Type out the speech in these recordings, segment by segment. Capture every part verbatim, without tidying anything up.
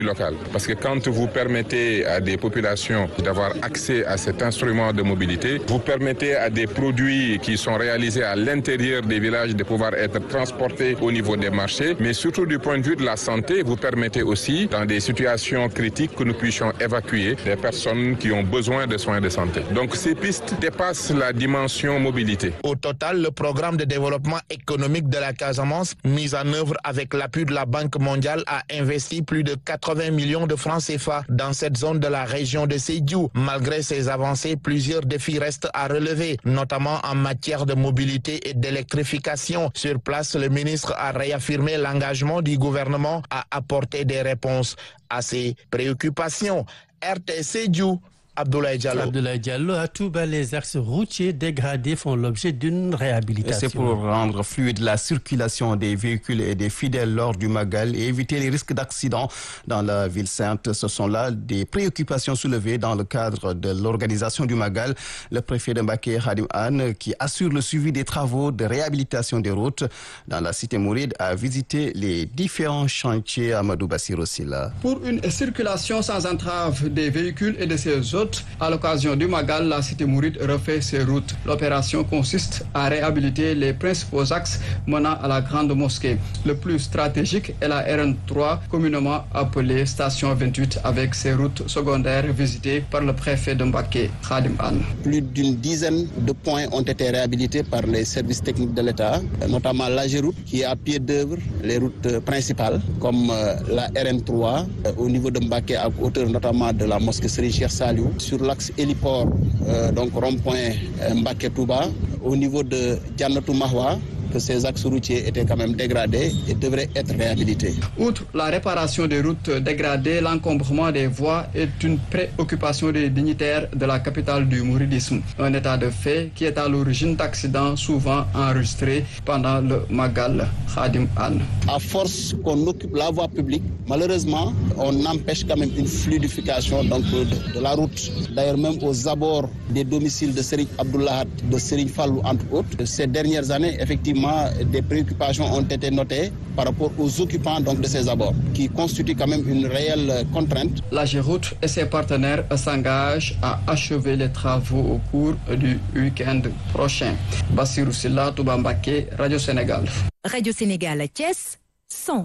local. Parce que quand vous permettez à des populations d'avoir accès à cet instrument de mobilité, vous permettez à des produits qui sont réalisés à l'intérieur des villages de pouvoir être transportés au niveau des marchés, mais surtout du point de vue de la santé, vous permettez aussi, dans des situations critiques, que nous puissions évacuer des personnes qui ont besoin de soins de santé. Donc ces pistes dépassent la dimension mobilité. Au total, le programme de développement économique de la Casamance, mis en œuvre avec l'appui de la Banque mondiale, a investi plus de quatre-vingts millions de francs C F A dans cette zone de la région de Sédhiou. Malgré ces avancées, plusieurs défis restent à relever, notamment en matière de mobilité et d'électrification. Sur place, le ministre a réaffirmé l'engagement du gouvernement à apporter des réponses à ces préoccupations. R T Sédhiou, Abdoulaye Diallo. Abdoulaye Diallo, à Touba, les axes routiers dégradés font l'objet d'une réhabilitation. C'est pour rendre fluide la circulation des véhicules et des fidèles lors du Magal et éviter les risques d'accidents dans la ville sainte. Ce sont là des préoccupations soulevées dans le cadre de l'organisation du Magal. Le préfet de Mbacké, Khadim Anne, qui assure le suivi des travaux de réhabilitation des routes dans la cité Mouride, a visité les différents chantiers. Amadou Bassirou Silla. Pour une circulation sans entrave des véhicules et de ses hôtes, à l'occasion du Magal, la cité Mouride refait ses routes. L'opération consiste à réhabiliter les principaux axes menant à la grande mosquée. Le plus stratégique est la R N trois, communément appelée station vingt-huit, avec ses routes secondaires visitées par le préfet de Mbacké, Khadim Anne. Plus d'une dizaine de points ont été réhabilités par les services techniques de l'État, notamment l'A G route qui est à pied d'œuvre les routes principales comme la R N trois au niveau de Mbacké à hauteur notamment de la mosquée Serigne Cheikh Saliou, sur l'axe héliport, euh, donc rond-point euh, Mbacké-Touba, au niveau de Jannatou Mahwa, que ces axes routiers étaient quand même dégradés et devraient être réhabilités. Outre la réparation des routes dégradées, l'encombrement des voies est une préoccupation des dignitaires de la capitale du mouridisme. Un état de fait qui est à l'origine d'accidents souvent enregistrés pendant le Magal. Khadim Anne. À force qu'on occupe la voie publique, malheureusement, on empêche quand même une fluidification donc, de, de la route. D'ailleurs, même aux abords des domiciles de Serigne Abdoulahat, de Serigne Fallou, entre autres, ces dernières années, effectivement, des préoccupations ont été notées par rapport aux occupants donc, de ces abords, qui constituent quand même une réelle contrainte. La Géroute et ses partenaires s'engagent à achever les travaux au cours du week-end prochain. Bassirou Silla, Touba Mbacké, Radio Sénégal. Radio Sénégal à Thiès, cent.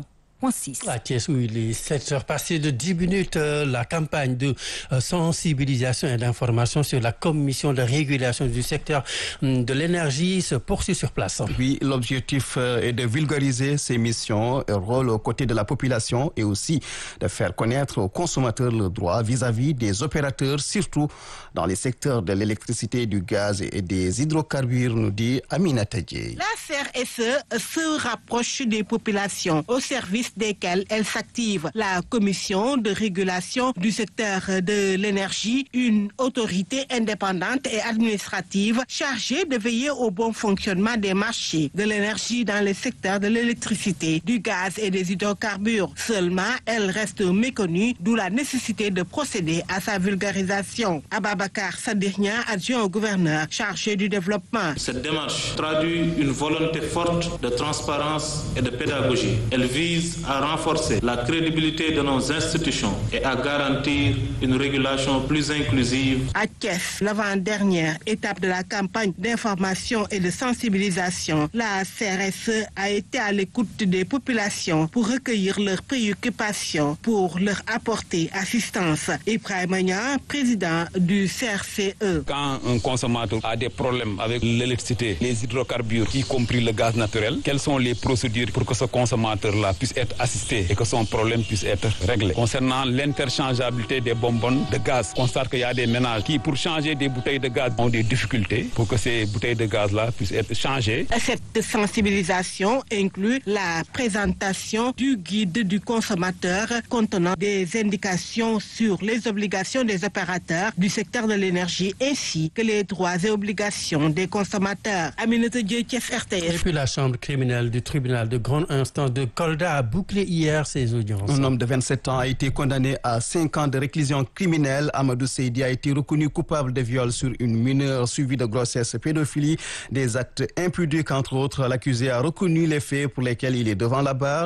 À Thiès, où il est sept heures passées de dix minutes, euh, la campagne de euh, sensibilisation et d'information sur la commission de régulation du secteur hum, de l'énergie se poursuit sur place. Oui, l'objectif euh, est de vulgariser ces missions et rôle aux côtés de la population et aussi de faire connaître aux consommateurs leurs droits vis-à-vis des opérateurs, surtout dans les secteurs de l'électricité, du gaz et des hydrocarbures, nous dit Aminata Dieye. La C R S E se rapproche des populations au service desquelles elle s'active. La commission de régulation du secteur de l'énergie, une autorité indépendante et administrative chargée de veiller au bon fonctionnement des marchés de l'énergie dans les secteurs de l'électricité, du gaz et des hydrocarbures. Seulement, elle reste méconnue, d'où la nécessité de procéder à sa vulgarisation. Ababakar Sadirnia, adjoint au gouverneur chargé du développement. Cette démarche traduit une volonté forte de transparence et de pédagogie. Elle vise à renforcer la crédibilité de nos institutions et à garantir une régulation plus inclusive. À Thiès, l'avant-dernière étape de la campagne d'information et de sensibilisation, la C R S E a été à l'écoute des populations pour recueillir leurs préoccupations, pour leur apporter assistance. Ibrahima Niang, président du C R C E. Quand un consommateur a des problèmes avec l'électricité, les hydrocarbures, y compris le gaz naturel, quelles sont les procédures pour que ce consommateur-là puisse être assisté et que son problème puisse être réglé? Concernant l'interchangeabilité des bonbonnes de gaz, on constate qu'il y a des ménages qui, pour changer des bouteilles de gaz, ont des difficultés pour que ces bouteilles de gaz-là puissent être changées. Cette sensibilisation inclut la présentation du guide du consommateur contenant des indications sur les obligations des opérateurs du secteur de l'énergie ainsi que les droits et obligations des consommateurs. Aminata Dieye, Thiès, R T S. Et puis la chambre criminelle du tribunal de grande instance de Kolda a bouclé hier ses audiences. Un homme de vingt-sept ans a été condamné à cinq ans de réclusion criminelle. Amadou Seydi a été reconnu coupable de viol sur une mineure suivie de grossesse, pédophilie, des actes impudiques entre autres. L'accusé a reconnu les faits pour lesquels il est devant la barre.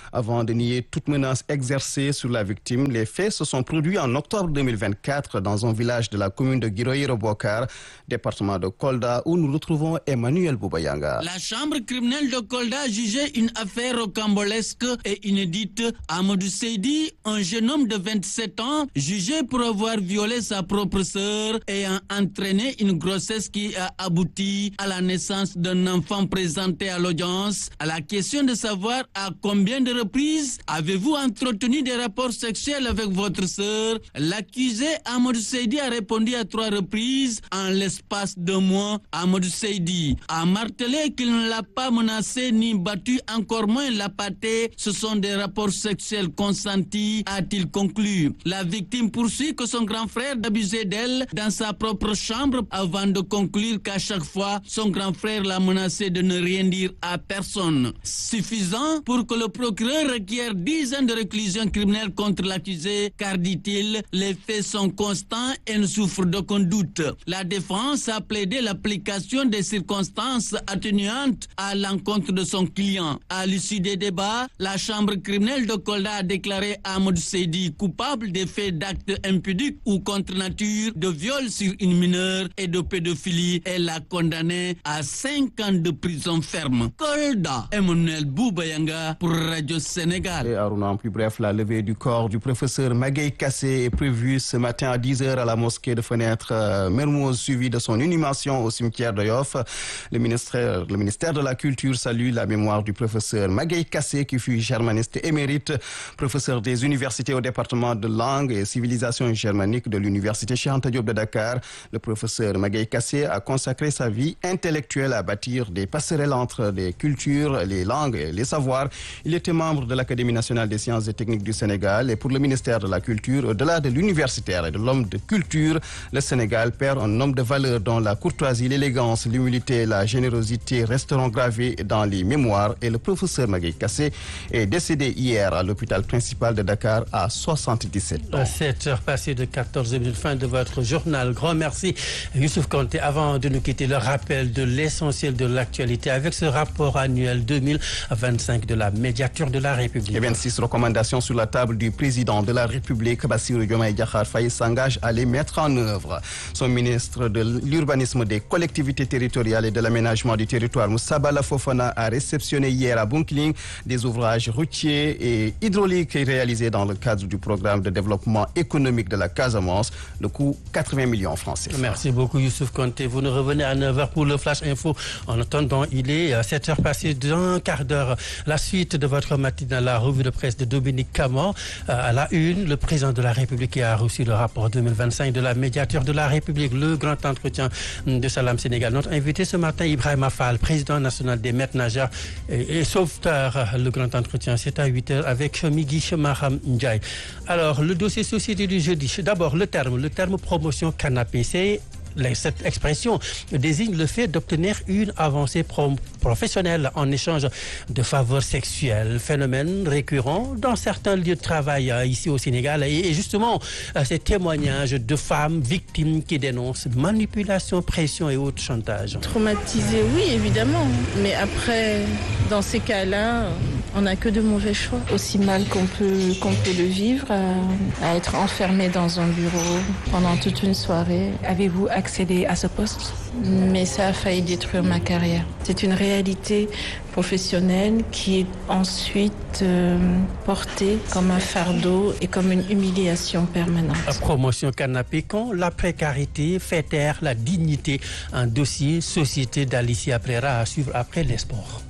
avant de nier toute menace exercée sur la victime. Les faits se sont produits en octobre deux mille vingt-quatre dans un village de la commune de Giroy-Robokar, département de Kolda, où nous retrouvons Emmanuel Boubayanga. La chambre criminelle de Kolda jugeait une affaire rocambolesque et inédite. Amadou Seydi, un jeune homme de vingt-sept ans, jugé pour avoir violé sa propre sœur et a entraîné une grossesse qui a abouti à la naissance d'un enfant présenté à l'audience. À la question de savoir à combien de reprises avez-vous entretenu des rapports sexuels avec votre sœur, l'accusé Amadou Seydi a répondu à trois reprises en l'espace d'un mois. Amadou Seydi a martelé qu'il ne l'a pas menacé ni battu, encore moins l'appâté. Ce sont des rapports sexuels consentis, a-t-il conclu. La victime poursuit que son grand frère abusé d'elle dans sa propre chambre avant de conclure qu'à chaque fois, son grand frère l'a menacé de ne rien dire à personne. Suffisant pour que le procureur requiert dix ans de réclusion criminelle contre l'accusé, car, dit-il, les faits sont constants et ne souffrent d'aucun doute. La défense a plaidé l'application des circonstances atténuantes à l'encontre de son client. À l'issue des débats, la chambre criminelle de Kolda a déclaré Amadou Seydi coupable des faits d'actes impudiques ou contre nature, de viol sur une mineure et de pédophilie. Elle l'a condamné à cinq ans de prison ferme. Kolda, Emmanuel Boubayanga pour Radio Sénégal. Et Aruna, en plus bref, la levée du corps du professeur Magaye Kassé est prévue ce matin à dix heures à la mosquée de Fenêtre euh, Mermoz, suivie de son inhumation au cimetière de Yoff. Le ministère, le ministère de la Culture salue la mémoire du professeur Magaye Kassé, qui fut germaniste émérite, professeur des universités au département de langue et civilisation germanique de l'université Cheikh Anta Diop de Dakar. Le professeur Magaye Kassé a consacré sa vie intellectuelle à bâtir des passerelles entre les cultures, les langues et les savoirs. Il était membre de l'Académie nationale des sciences et techniques du Sénégal, et pour le ministère de la Culture, au-delà de l'universitaire et de l'homme de culture, le Sénégal perd un homme de valeur dont la courtoisie, l'élégance, l'humilité et la générosité resteront gravés dans les mémoires. Et le professeur Magaye Kassé est décédé hier à l'hôpital principal de Dakar à soixante-dix-sept ans. À sept heures passées de quatorze minutes, fin de votre journal. Grand merci, Youssouf Konté. Avant de nous quitter, le rappel de l'essentiel de l'actualité avec ce rapport annuel deux mille vingt-cinq de la médiature de la République. Et vingt-six recommandations sur la table du président de la République, Bassirou Diomaye Diakhar Faye, s'engage à les mettre en œuvre. Son ministre de l'urbanisme, des collectivités territoriales et de l'aménagement du territoire, Moussa Bala Fofana, a réceptionné hier à Bounkiling des ouvrages routiers et hydrauliques réalisés dans le cadre du programme de développement économique de la Casamance. Le coût quatre-vingts millions francs C F A. Merci beaucoup, Youssouf Konté. Vous nous revenez à neuf heures pour le Flash Info. En attendant, il est sept heures passées d'un quart d'heure. La suite de votre matinale, la revue de presse de Dominique Camon. À la une, le président de la République qui a reçu le rapport deux mille vingt-cinq de la médiature de la République, le grand entretien de Salam Sénégal. Notre invité ce matin, Ibrahima Fall, président national des maîtres nageurs et, et sauveteurs. Le grand entretien, c'est à huit heures avec Migui Maham Ndiaye. Alors, le dossier société du jeudi. D'abord, le terme, le terme promotion canapé, c'est cette expression désigne le fait d'obtenir une avancée pro professionnelle en échange de faveurs sexuelles, phénomène récurrent dans certains lieux de travail euh, ici au Sénégal. Et, et justement, euh, ces témoignages de femmes victimes qui dénoncent manipulation, pression et autres chantages. Traumatisé, oui, évidemment. Mais après, dans ces cas-là, on n'a que de mauvais choix. Aussi mal qu'on peut, qu'on peut le vivre, à, à être enfermé dans un bureau pendant toute une soirée. Avez-vous accédé à ce poste? Mais ça a failli détruire ma carrière. C'est une réalité professionnelle qui est ensuite euh, portée comme un fardeau et comme une humiliation permanente. La promotion canapé, quand la précarité fait taire la dignité, un dossier société d'Alicia Prera à suivre après les sports.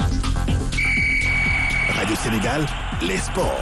Radio Sénégal, les sports.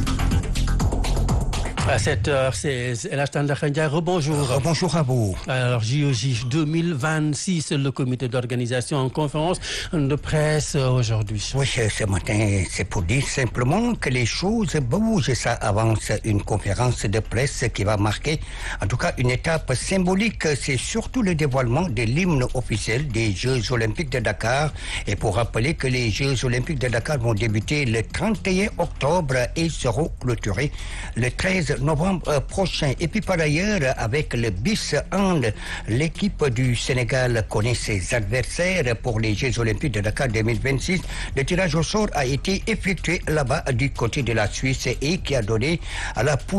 À sept heures seize, El Hadj Ndiaye, rebonjour. Rebonjour à vous. Alors, J O J deux mille vingt-six, le comité d'organisation en conférence de presse aujourd'hui. Oui, ce matin, c'est pour dire simplement que les choses bougent. Ça avance, une conférence de presse qui va marquer, en tout cas, une étape symbolique. C'est surtout le dévoilement de l'hymne officiel des Jeux Olympiques de Dakar. Et pour rappeler que les Jeux Olympiques de Dakar vont débuter le trente et un octobre et seront clôturés le treize novembre prochain. Et puis par ailleurs, avec le bis hand, l'équipe du Sénégal connaît ses adversaires pour les Jeux Olympiques de Dakar deux mille vingt-six. Le tirage au sort a été effectué là-bas du côté de la Suisse et qui a donné à la poule